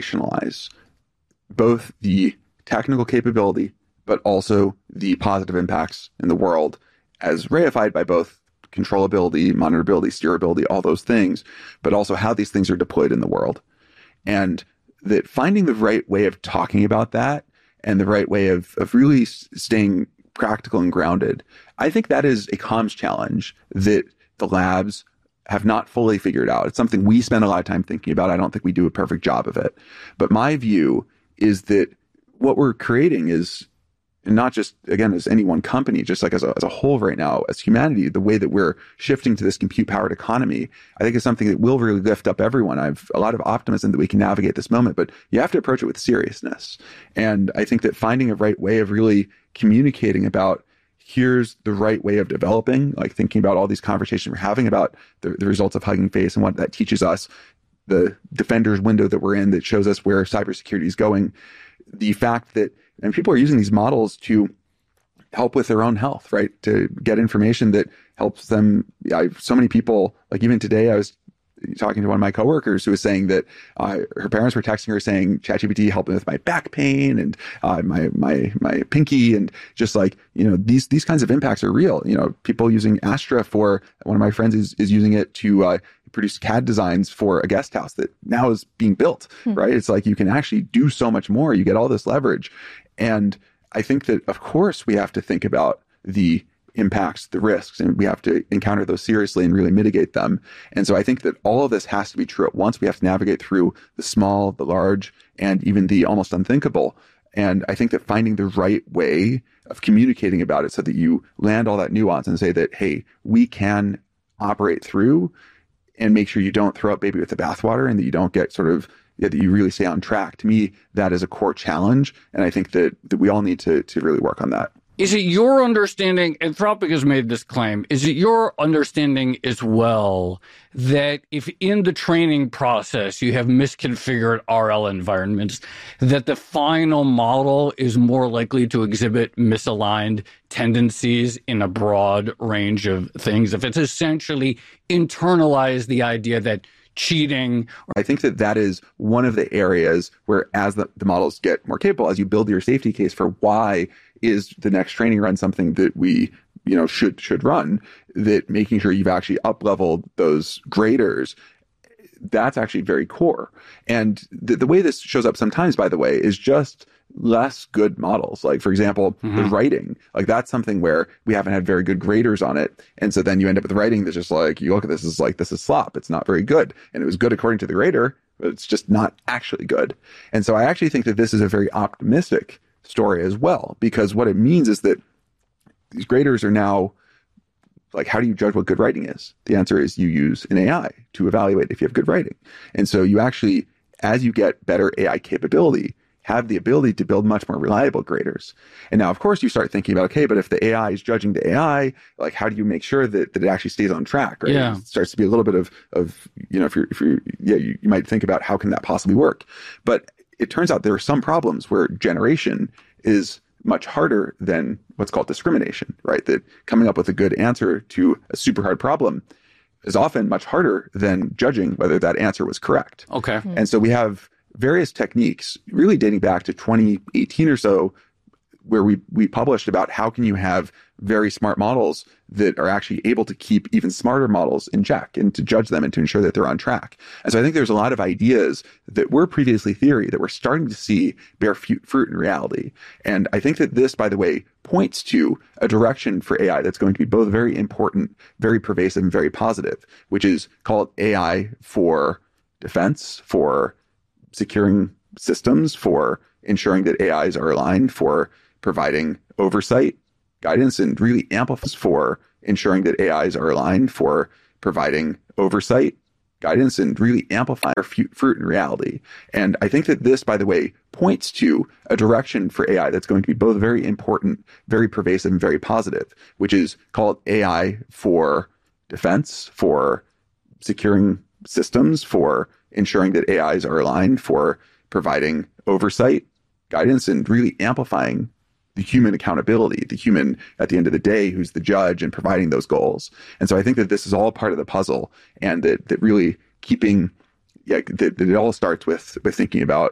operationalize both the technical capability, but also the positive impacts in the world as reified by both controllability, monitorability, steerability, all those things, but also how these things are deployed in the world. And that finding the right way of talking about that and the right way of really staying practical and grounded, I think that is a comms challenge that the labs have not fully figured out. It's something we spend a lot of time thinking about. I don't think we do a perfect job of it. But my view is that what we're creating is not just, again, as any one company, just like as a whole right now, as humanity, the way that we're shifting to this compute-powered economy, I think is something that will really lift up everyone. I have a lot of optimism that we can navigate this moment, but you have to approach it with seriousness. And I think that finding a right way of really communicating about here's the right way of developing, like thinking about all these conversations we're having about the results of Hugging Face and what that teaches us, the defender's window that we're in that shows us where cybersecurity is going, the fact that and people are using these models to help with their own health, right? To get information that helps them. So many people, like even today, I was talking to one of my coworkers who was saying that her parents were texting her saying, ChatGPT helped me with my back pain and my pinky, and just like, these kinds of impacts are real. People using Astra for, one of my friends is using it to produce CAD designs for a guest house that now is being built, right? It's like you can actually do so much more. You get all this leverage. And I think that, of course, we have to think about the impacts, the risks, and we have to encounter those seriously and really mitigate them. And so I think that all of this has to be true at once. We have to navigate through the small, the large, and even the almost unthinkable. And I think that finding the right way of communicating about it so that you land all that nuance and say that, hey, we can operate through and make sure you don't throw out baby with the bathwater and that you don't get that you really stay on track. To me, that is a core challenge. And I think that we all need to really work on that. Is it your understanding, Anthropic has made this claim, is it your understanding as well that if in the training process you have misconfigured RL environments, that the final model is more likely to exhibit misaligned tendencies in a broad range of things? If it's essentially internalized the idea that cheating. I think that is one of the areas where as the models get more capable, as you build your safety case for why is the next training run something that we should run, that making sure you've actually up-leveled those graders, that's actually very core. And the way this shows up sometimes, by the way, is just less good models. Like, for example, the writing, like that's something where we haven't had very good graders on it. And so then you end up with writing that's just like, you look at this, this is slop. It's not very good. And it was good according to the grader, but it's just not actually good. And so I actually think that this is a very optimistic story as well, because what it means is that these graders are now like, how do you judge what good writing is? The answer is you use an AI to evaluate if you have good writing. And so you actually, as you get better AI capability, have the ability to build much more reliable graders. And now, of course, you start thinking about, okay, but if the AI is judging the AI, like how do you make sure that it actually stays on track, right? Yeah. It starts to be a little bit of you might think about how can that possibly work? But it turns out there are some problems where generation is much harder than what's called discrimination, right? That coming up with a good answer to a super hard problem is often much harder than judging whether that answer was correct. Okay. And so we have various techniques really dating back to 2018 or so, where we published about how can you have very smart models that are actually able to keep even smarter models in check and to judge them and to ensure that they're on track. And so I think there's a lot of ideas that were previously theory that we're starting to see bear fruit in reality. And I think that this, by the way, points to a direction for AI that's going to be both very important, very pervasive, and very positive, which is called AI for defense, for securing systems, for ensuring that AIs are aligned, for providing oversight, guidance, and really amplifies, for ensuring that AIs are aligned, for providing oversight, guidance, and really amplify our fruit in reality. And I think that this, by the way, points to a direction for AI that's going to be both very important, very pervasive, and very positive, which is called AI for defense, for securing systems, for ensuring that AIs are aligned, for providing oversight, guidance, and really amplifying the human accountability, the human at the end of the day who's the judge and providing those goals. And so I think that this is all part of the puzzle, and that really keeping, that it all starts with thinking about